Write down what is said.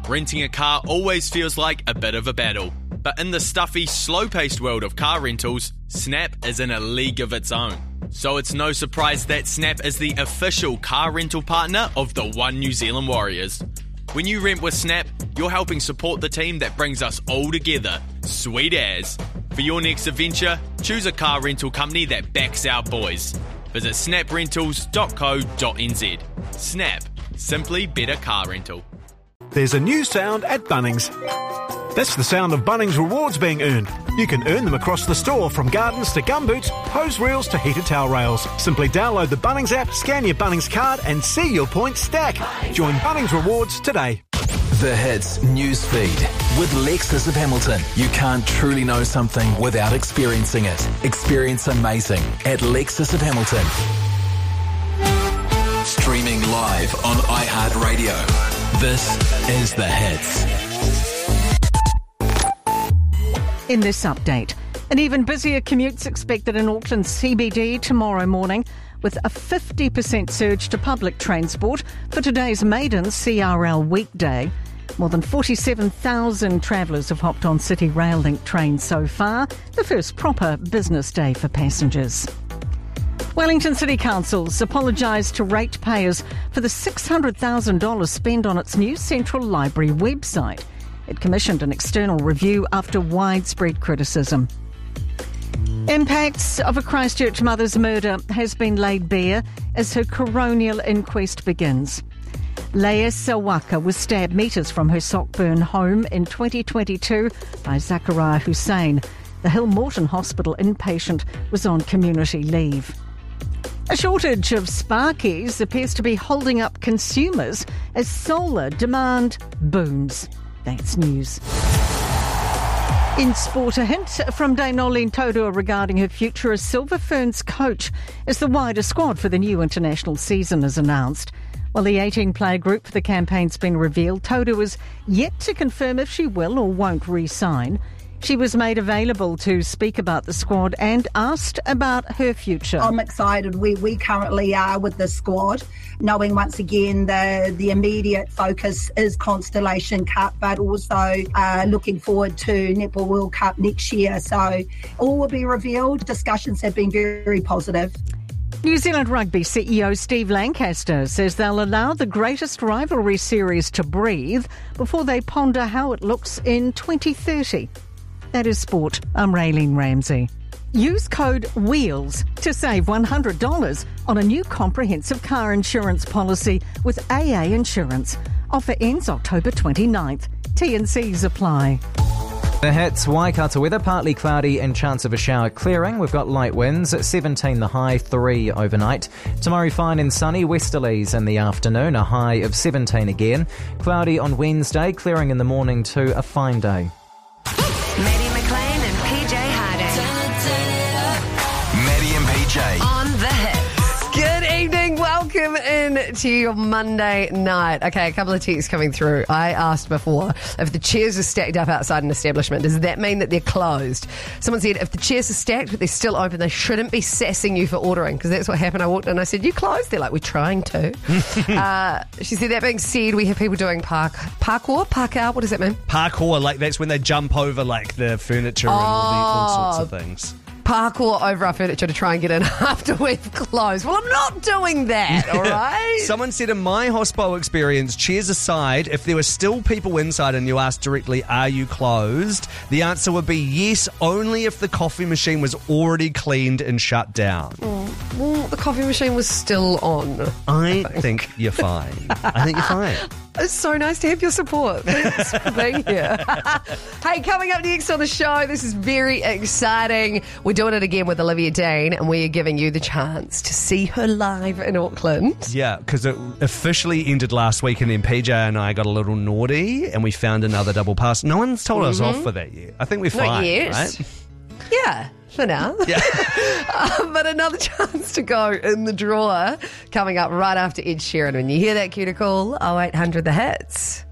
Renting a car always feels like a bit of a battle. But in the stuffy, slow-paced world of car rentals, Snap is in a league of its own. So it's no surprise that Snap is the official car rental partner of the One New Zealand Warriors. When you rent with Snap, you're helping support the team that brings us all together. Sweet as. For your next adventure, choose a car rental company that backs our boys. Visit snaprentals.co.nz. Snap. Simply better car rental. There's a new sound at Bunnings. That's the sound of Bunnings rewards being earned. You can earn them across the store, from gardens to gumboots, hose reels to heated towel rails. Simply download the Bunnings app, scan your Bunnings card and see your points stack. Join Bunnings Rewards today. The Hits news feed with Lexus of Hamilton. You can't truly know something without experiencing it. Experience amazing at Lexus of Hamilton. Streaming live on iHeartRadio. This is The Hits. In this update, an even busier commute's expected in Auckland CBD tomorrow morning, with a 50% surge to public transport for today's maiden CRL weekday. More than 47,000 travellers have hopped on City Rail Link trains so far, the first proper business day for passengers. Wellington City Council's apologised to ratepayers for the $600,000 spent on its new Central Library website. It commissioned an external review after widespread criticism. Impacts of a Christchurch mother's murder has been laid bare as her coronial inquest begins. Leia Sawaka was stabbed metres from her Sockburn home in 2022 by Zakaria Hussein. The Hill Morton Hospital inpatient was on community leave. A shortage of Sparkies appears to be holding up consumers as solar demand booms. That's news. In sport, a hint from Dame Nolene Taurua regarding her future as Silver Ferns coach as the wider squad for the new international season is announced. While the 18-player group for the campaign's been revealed, Taurua is yet to confirm if she will or won't re-sign. She was made available to speak about the squad and asked about her future. I'm excited where we currently are with the squad, knowing once again the immediate focus is Constellation Cup, but also looking forward to Netball World Cup next year. So all will be revealed. Discussions have been very, very positive. New Zealand Rugby CEO Steve Lancaster says they'll allow the greatest rivalry series to breathe before they ponder how it looks in 2030. That is sport. I'm Raylene Ramsey. Use code WHEELS to save $100 on a new comprehensive car insurance policy with AA Insurance. Offer ends October 29th. T&Cs apply. The Hits, Waikato weather, partly cloudy and chance of a shower clearing. We've got light winds, 17 the high, 3 overnight. Tomorrow fine and sunny, westerlies in the afternoon, a high of 17 again. Cloudy on Wednesday, clearing in the morning to a fine day. Maddie McLean and PJ Harding. Maddie and PJ. On The Hits. Good evening. Welcome in to your Monday night. Okay, a couple of texts coming through. I asked before if the chairs are stacked up outside an establishment, does that mean that they're closed? Someone said if the chairs are stacked but they're still open, they shouldn't be sassing you for ordering, because that's what happened. I walked in and I said, you closed? They're like, we're trying to. She said, that being said, we have people doing parkour, what does that mean? Parkour, like that's when they jump over like the furniture and all sorts of things. Parkour over our furniture to try and get in after we've closed. Well, I'm not doing that, all right? Someone said in my hospo experience, chairs aside, if there were still people inside and you asked directly, are you closed? The answer would be yes, only if the coffee machine was already cleaned and shut down. Well, the coffee machine was still on. I think you're fine. I think you're fine. It's so nice to have your support. Thanks for being here. Hey, coming up next on the show, this is very exciting. We're doing it again with Olivia Dean, and we are giving you the chance to see her live in Auckland. Yeah, because it officially ended last week, and then PJ and I got a little naughty, and we found another double pass. No one's told us off for that yet. I think we're fine, not yet. Right? Yeah. For now. Yeah. But another chance to go in the drawer coming up right after Ed Sheeran. When you hear that cuticle, 0800 The Hits.